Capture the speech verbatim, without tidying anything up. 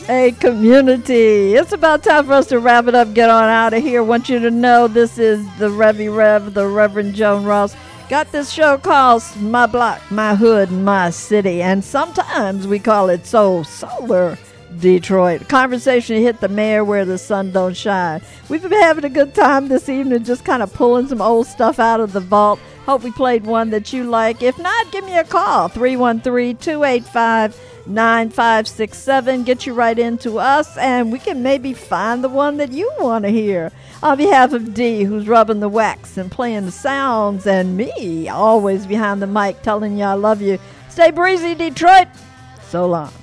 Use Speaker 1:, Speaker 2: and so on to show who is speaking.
Speaker 1: A community. It's about time for us to wrap it up, get on out of here. Want you to know this is the Revy Rev, the Reverend Joan Ross. Got this show called My Block, My Hood, My City, and sometimes we call it Soul Solar Detroit. Conversation hit the mayor where the sun don't shine. We've been having a good time this evening, just kind of pulling some old stuff out of the vault. Hope we played one that you like. If not, give me a call, three one three, two eight five, nine five six seven. Get you right into us, and we can maybe find the one that you want to hear. On behalf of Dee, who's rubbing the wax and playing the sounds, and me, always behind the mic, telling you I love you. Stay breezy, Detroit. So long.